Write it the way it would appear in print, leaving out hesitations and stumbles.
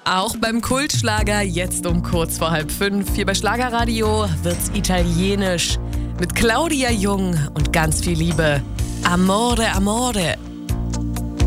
Auch beim Kultschlager jetzt um kurz vor 4:30. Hier bei Schlagerradio wird's italienisch. Mit Claudia Jung und ganz viel Liebe. Amore, amore.